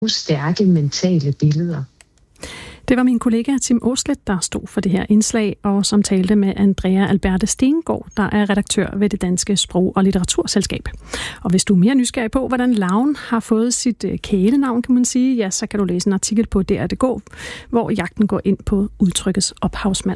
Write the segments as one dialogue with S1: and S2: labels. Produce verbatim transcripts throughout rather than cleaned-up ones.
S1: stærke mentale billeder.
S2: Det var min kollega Tim Åslet, der stod for det her indslag, og som talte med Andrea Alberte Stengård, der er redaktør ved det Danske Sprog- og Litteraturselskab. Og hvis du er mere nysgerrig på, hvordan larven har fået sit kælenavn, kan man sige, ja, så kan du læse en artikel på D R punktum D K, hvor jagten går ind på udtrykkets ophavsmand.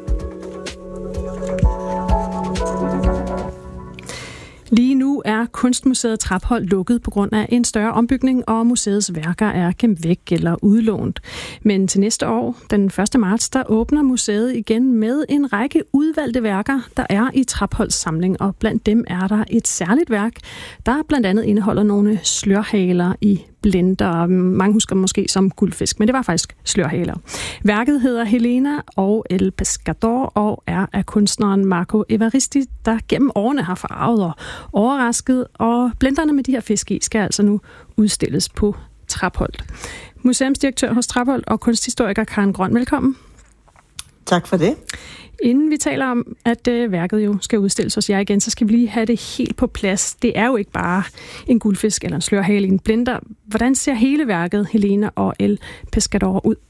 S2: Lige nu er Kunstmuseet Trapholt lukket på grund af en større ombygning, og museets værker er gemt væk eller udlånt. Men til næste år, den første marts, der åbner museet igen med en række udvalgte værker, der er i Trapholts samling, og blandt dem er der et særligt værk, der blandt andet indeholder nogle slørhaler i blender. Mange husker måske som guldfisk, men det var faktisk slørhaler. Værket hedder Helena og El Pescador og er af kunstneren Marco Evaristi, der gennem årene har farvet og overrasket, og blenderne med de her fisk i skal altså nu udstilles på Trapholt. Museumsdirektør hos Trapholt og kunsthistoriker Karen Grøn, velkommen.
S3: Tak for det.
S2: Inden vi taler om, at øh, værket jo skal udstilles hos jer igen, så skal vi lige have det helt på plads. Det er jo ikke bare en guldfisk eller en slørhale i en blender. Hvordan ser hele værket, Helena og El Pescador, ud?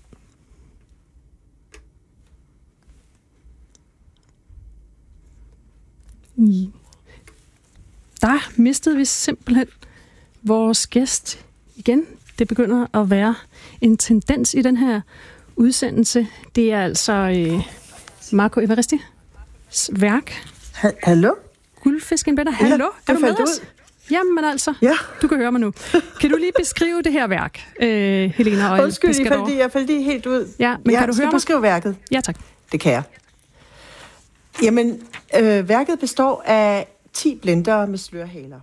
S2: Der mistede vi simpelthen vores gæst igen. Det begynder at være en tendens i den her udsendelse. Det er altså øh, Marco Evaristi værk.
S3: Ha- Hallo?
S2: Guldfisken bedre. Hallo?
S3: Ja,
S2: er du med
S3: ud.
S2: os? Jamen altså,
S3: ja.
S2: Du kan høre mig nu. Kan du lige beskrive det her værk, øh, Helena og
S3: Undskyld, jeg faldt, jeg faldt lige helt ud.
S2: Ja, men
S3: ja,
S2: kan du høre mig?
S3: beskrive værket?
S2: Ja, tak.
S3: Det kan jeg. Jamen, øh, værket består af ti blendere med slørhaler.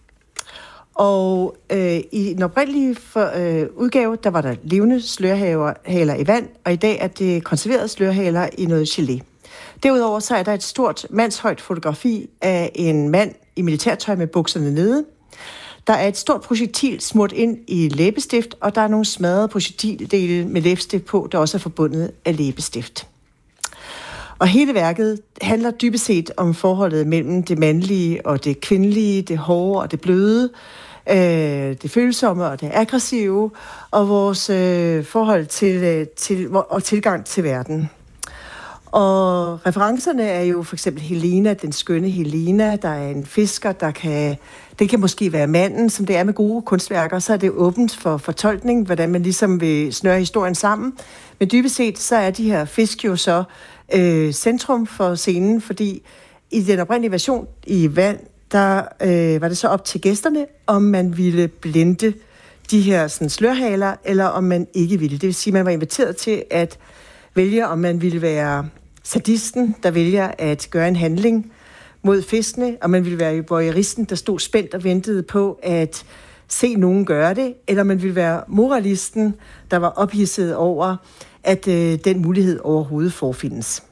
S3: Og øh, i den oprindelige for, øh, udgave, der var der levende slørhaler i vand, og i dag er det konserverede slørhaler i noget gelé. Derudover så er der et stort mandshøjt fotografi af en mand i militærtøj med bukserne nede. Der er et stort projektil smurt ind i læbestift, og der er nogle smadrede projektildele med læbestift på, der også er forbundet af læbestift. Og hele værket handler dybest set om forholdet mellem det mandlige og det kvindelige, det hårde og det bløde, øh, det følsomme og det aggressive, og vores øh, forhold til, til, og tilgang til verden. Og referencerne er jo for eksempel Helena, den skønne Helena, der er en fisker, der kan, det kan måske være manden, som det er med gode kunstværker, så er det åbent for fortolkning, hvordan man ligesom vil snøre historien sammen. Men dybest set, så er de her fisk jo så øh, centrum for scenen, fordi i den oprindelige version i vand, der øh, var det så op til gæsterne, om man ville blende de her sådan, slørhaler, eller om man ikke ville. Det vil sige, at man var inviteret til at vælge, om man ville være sadisten, der vælger at gøre en handling mod fiskene, og man ville være voyeuristen, der stod spændt og ventede på at se nogen gøre det, eller man ville være moralisten, der var ophidset over, at øh, den mulighed overhovedet forfindes.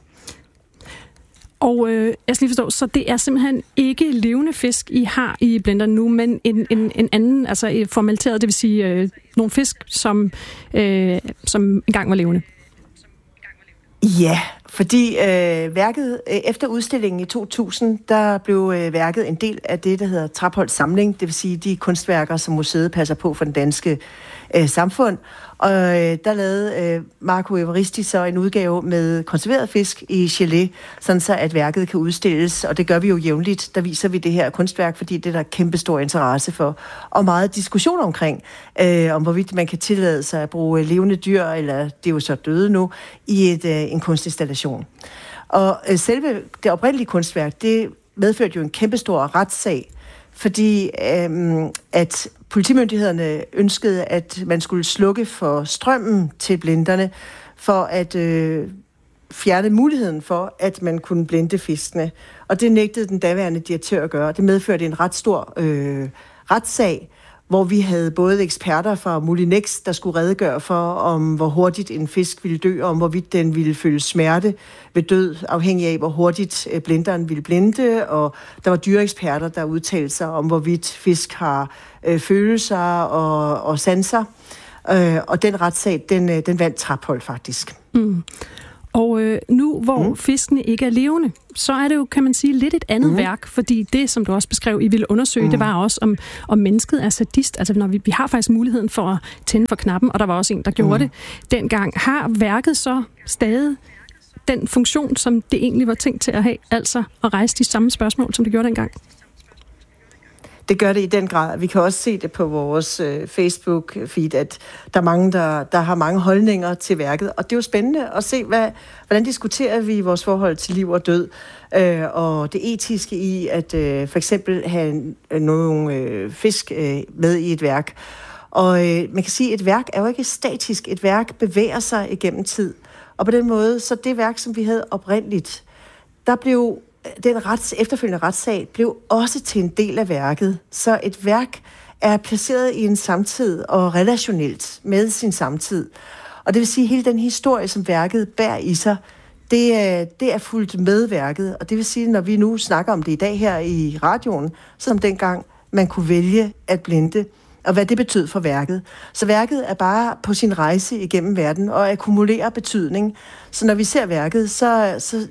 S2: Og øh, jeg skal lige forstå, så det er simpelthen ikke levende fisk, I har i blenderen nu, men en, en, en anden, altså formaliteret, det vil sige øh, nogle fisk, som, øh, som engang var levende.
S3: Ja, fordi øh, værket, øh, efter udstillingen i to tusind, der blev øh, værket en del af det, der hedder Trapholts samling, det vil sige de kunstværker, som museet passer på for den danske øh, samfund. Og øh, der lavede øh, Marco Evaristi så en udgave med konserveret fisk i gelé, sådan så at værket kan udstilles, og det gør vi jo jævnligt. Der viser vi det her kunstværk, fordi det er der kæmpe stor interesse for, og meget diskussion omkring, øh, om hvorvidt man kan tillade sig at bruge levende dyr, eller det er jo så døde nu, i et, øh, en kunstinstallation. Og øh, selve det oprindelige kunstværk, det medførte jo en kæmpe stor retssag, fordi øh, at politimyndighederne ønskede, at man skulle slukke for strømmen til blenderne, for at øh, fjerne muligheden for, at man kunne blende fiskene. Og det nægtede den daværende direktør at gøre. Det medførte en ret stor øh, retssag, hvor vi havde både eksperter fra Molinex, der skulle redegøre for, om hvor hurtigt en fisk ville dø, og om hvorvidt den ville føle smerte ved død, afhængig af, hvor hurtigt blenderen ville blende, og der var dyreeksperter, der udtalte sig om, hvorvidt fisk har øh, følelser og, og sanser. Øh, og den retssag, den, den vandt Trapholt faktisk.
S2: Mm. Og øh, nu, hvor
S3: mm.
S2: fiskene ikke er levende, så er det jo, kan man sige, lidt et andet mm. værk, fordi det, som du også beskrev, I ville undersøge, mm. det var også, om, om mennesket er sadist. Altså, når vi, vi har faktisk muligheden for at tænde for knappen, og der var også en, der gjorde mm. det dengang. Har værket så stadig den funktion, som det egentlig var tænkt til at have, altså at rejse de samme spørgsmål, som det gjorde dengang?
S3: Det gør det i den grad. Vi kan også se det på vores øh, Facebook-feed, at der er mange, der, der har mange holdninger til værket. Og det er jo spændende at se, hvad, hvordan diskuterer vi vores forhold til liv og død, øh, og det etiske i at øh, for eksempel have nogle øh, fisk øh, med i et værk. Og øh, man kan sige, at et værk er jo ikke statisk. Et værk bevæger sig igennem tid. Og på den måde, så det værk, som vi havde oprindeligt, der blev den rets, efterfølgende retssag blev også til en del af værket. Så et værk er placeret i en samtid og relationelt med sin samtid. Og det vil sige, at hele den historie, som værket bærer i sig, det er, det er fuldt med værket. Og det vil sige, at når vi nu snakker om det i dag her i radioen, som dengang man kunne vælge at blinde, og hvad det betød for værket. Så værket er bare på sin rejse igennem verden og akkumulerer betydning. Så når vi ser værket, så, så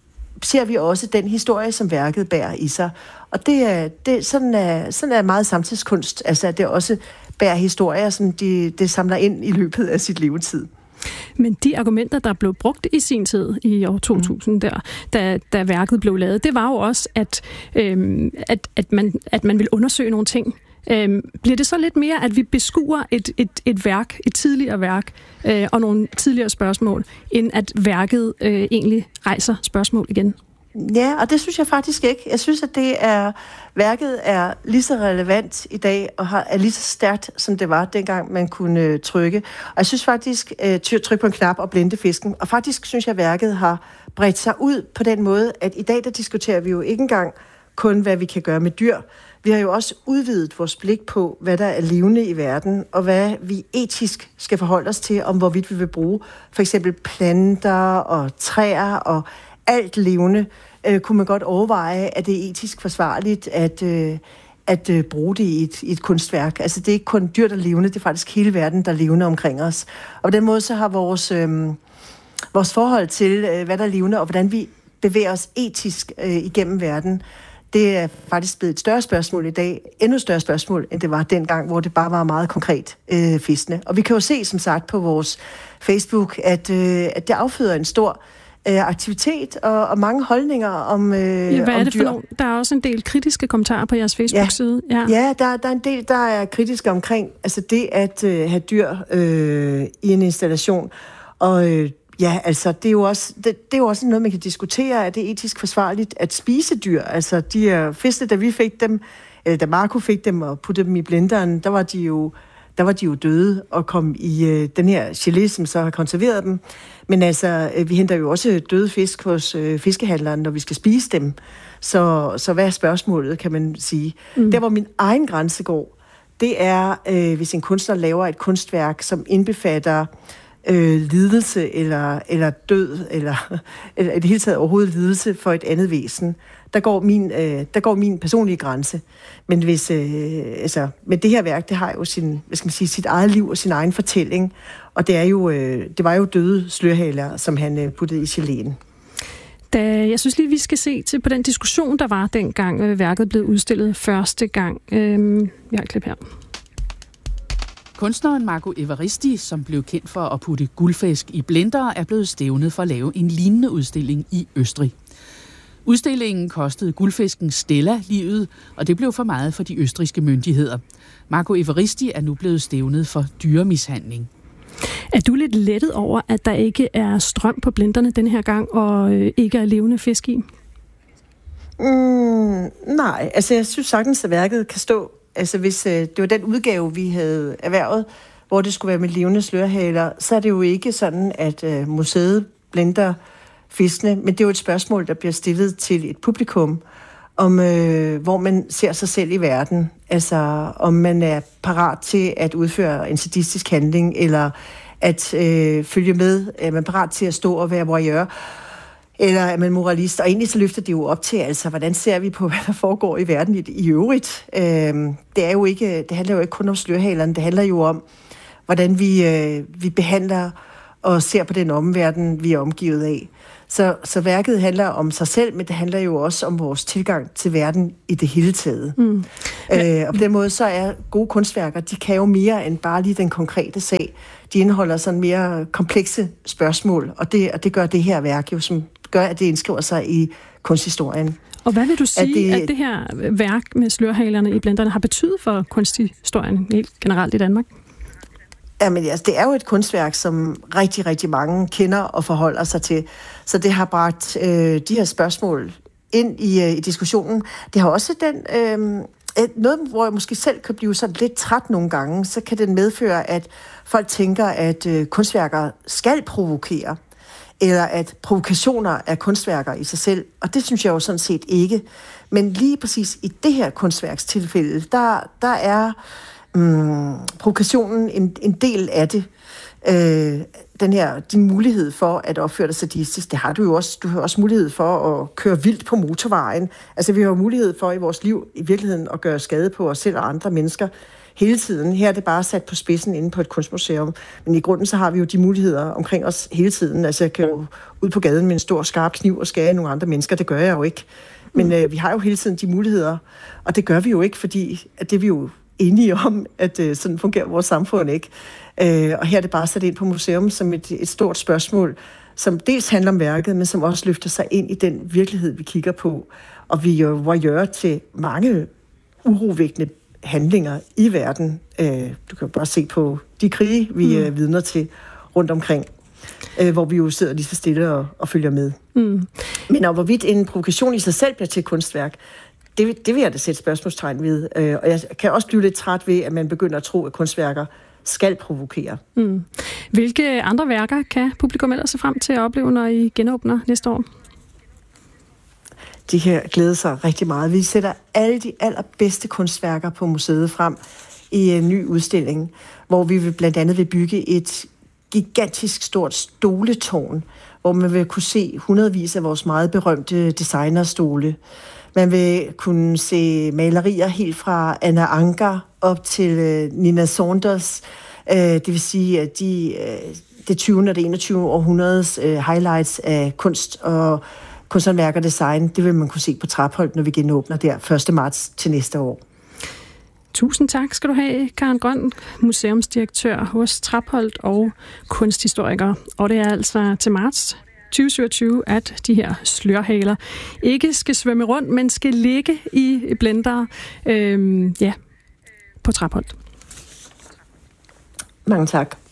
S3: ser vi også den historie, som værket bærer i sig. Og det er, det, sådan, er, sådan er meget samtidskunst, altså at det også bærer historier, som de, det samler ind i løbet af sit levetid.
S2: Men de argumenter, der blev brugt i sin tid i år to tusind, mm. der, da, da værket blev lavet, det var jo også, at, øhm, at, at, man, at man ville undersøge nogle ting. Øhm, bliver det så lidt mere, at vi beskuer et, et, et værk, et tidligere værk, øh, og nogle tidligere spørgsmål, end at værket øh, egentlig rejser spørgsmål igen?
S3: Ja, og det synes jeg faktisk ikke. Jeg synes, at det er, værket er lige så relevant i dag, og har, er lige så stærkt, som det var, dengang man kunne øh, trykke. Og jeg synes faktisk, øh, trykke på en knap og blinde fisken. Og faktisk synes jeg, at værket har bredt sig ud på den måde, at i dag, der diskuterer vi jo ikke engang kun, hvad vi kan gøre med dyr. Vi har jo også udvidet vores blik på, hvad der er levende i verden, og hvad vi etisk skal forholde os til, om hvorvidt vi vil bruge for eksempel planter og træer og alt levende, øh, kunne man godt overveje, at det er etisk forsvarligt at, øh, at øh, bruge det i et, i et kunstværk. Altså det er ikke kun dyr, der er levende, det er faktisk hele verden, der er levende omkring os. Og på den måde så har vores, øh, vores forhold til, øh, hvad der er levende, og hvordan vi bevæger os etisk øh, igennem verden, det er faktisk blevet et større spørgsmål i dag, endnu større spørgsmål, end det var dengang, hvor det bare var meget konkret øh, fiskene. Og vi kan jo se, som sagt, på vores Facebook, at, øh, at det afføder en stor øh, aktivitet og, og mange holdninger om, øh,
S2: ja, hvad er
S3: om
S2: det
S3: dyr.
S2: for nogle? Der er også en del kritiske kommentarer på jeres Facebook-side.
S3: Ja, ja. ja der, der er en del, der er kritiske omkring altså det at øh, have dyr øh, i en installation. Og øh, ja, altså, det er, jo også, det, det er jo også noget, man kan diskutere. Er det etisk forsvarligt at spise dyr? Altså, de her fiskene, da vi fik dem, eller da Marco fik dem og puttede dem i blenderen, der var de jo, der var de jo døde og kom i øh, den her gelé, som så har konserveret dem. Men altså, øh, vi henter jo også døde fisk hos øh, fiskehandleren, når vi skal spise dem. Så, så hvad er spørgsmålet, kan man sige? Mm. Der, hvor min egen grænse går, det er, øh, hvis en kunstner laver et kunstværk, som indbefatter Øh, lidelse eller, eller død, eller, eller i det hele taget overhovedet lidelse for et andet væsen. Der går min, øh, der går min personlige grænse. Men, hvis, øh, altså, men det her værk, det har jo sin, hvad skal man sige, sit eget liv og sin egen fortælling. Og det, er jo, øh, det var jo døde slørhaler, som han øh, puttede i geléen.
S2: Da, jeg synes lige, vi skal se til på den diskussion, der var dengang øh, værket blev udstillet første gang. Øh, jeg har et klip her.
S4: Kunstneren Marco Evaristi, som blev kendt for at putte guldfisk i blendere, er blevet stævnet for at lave en lignende udstilling i Østrig. Udstillingen kostede guldfisken Stella livet, og det blev for meget for de østrigske myndigheder. Marco Evaristi er nu blevet stævnet for dyremishandling.
S2: Er du lidt lettet over, at der ikke er strøm på blenderne denne her gang, og ikke er levende fisk i?
S3: Mm, nej, altså jeg synes sagtens, at værket kan stå. Altså hvis øh, det var den udgave, vi havde erhvervet, hvor det skulle være med levende slørhaler, så er det jo ikke sådan, at øh, museet blender fiskene, men det er jo et spørgsmål, der bliver stillet til et publikum, om øh, hvor man ser sig selv i verden. Altså om man er parat til at udføre en sadistisk handling, eller at øh, følge med, er man parat til at stå og være voyeur, eller er man moralist? Og egentlig så løfter det jo op til, altså, hvordan ser vi på, hvad der foregår i verden i, i øvrigt? Øhm, det, er jo ikke, det handler jo ikke kun om slørhalerne, det handler jo om, hvordan vi, øh, vi behandler og ser på den omverden, vi er omgivet af. Så, så værket handler om sig selv, men det handler jo også om vores tilgang til verden i det hele taget. Mm. Øh, og på den måde så er gode kunstværker, de kan jo mere end bare lige den konkrete sag. De indeholder sådan mere komplekse spørgsmål, og det, og det gør det her værk jo, som gør, at det indskriver sig i kunsthistorien.
S2: Og hvad vil du sige, at det,
S3: at
S2: det her værk med slørhalerne i blenderne har betydet for kunsthistorien helt generelt i Danmark?
S3: Jamen, altså, det er jo et kunstværk, som rigtig, rigtig mange kender og forholder sig til. Så det har bragt øh, de her spørgsmål ind i, øh, i diskussionen. Det har også den... Øh, noget, hvor jeg måske selv kan blive sådan lidt træt nogle gange, så kan den medføre, at folk tænker, at øh, kunstværker skal provokere, eller at provokationer er kunstværker i sig selv. Og det synes jeg jo sådan set ikke. Men lige præcis i det her kunstværkstilfælde, der, der er mm, provokationen en, en del af det. Øh, den her, din mulighed for at opføre dig sadistisk, det har du jo også. Du har også mulighed for at køre vildt på motorvejen. Altså, vi har jo mulighed for i vores liv i virkeligheden at gøre skade på os selv og andre mennesker hele tiden. Her er det bare sat på spidsen inde på et kunstmuseum. Men i grunden så har vi jo de muligheder omkring os hele tiden. Altså, jeg kan jo ud på gaden med en stor skarp kniv og skære nogle andre mennesker. Det gør jeg jo ikke. Men øh, vi har jo hele tiden de muligheder. Og det gør vi jo ikke, fordi at det er vi jo enige om, at øh, sådan fungerer vores samfund ikke. Øh, og her er det bare sat ind på museum som et, et stort spørgsmål, som dels handler om værket, men som også løfter sig ind i den virkelighed, vi kigger på. Og vi jo voyeur til mange urovækkende handlinger i verden. Øh, du kan bare se på de krige, vi er mm. vidner til rundt omkring, øh, hvor vi jo sidder lige så stille og, og følger med. Mm. Men og hvorvidt en provokation i sig selv bliver til et kunstværk, det, det vil jeg da sætte spørgsmålstegn ved. Øh, og jeg kan også blive lidt træt ved, at man begynder at tro, at kunstværker skal provokere. Mm.
S2: Hvilke andre værker kan publikum ellers se frem til at opleve, når I genåbner næste år?
S3: De kan glæde sig rigtig meget. Vi sætter alle de allerbedste kunstværker på museet frem i en ny udstilling, hvor vi vil blandt andet vil bygge et gigantisk stort stoletårn, hvor man vil kunne se hundredvis af vores meget berømte designerstole. Man vil kunne se malerier helt fra Anna Ancher op til øh, Nina Saunders. Øh, det vil sige, at de, øh, det tyvende og det enogtyvende århundredes øh, highlights af kunst og kunsthåndværk og design, det vil man kunne se på Trapholt, når vi genåbner der første marts til næste år.
S2: Tusind tak skal du have, Karen Grøn, museumsdirektør hos Trapholt og kunsthistoriker. Og det er altså til marts tyve syvogtyve, at de her slørhaler ikke skal svømme rundt, men skal ligge i blendere øhm, ja, på Trapholt.
S3: Mange tak.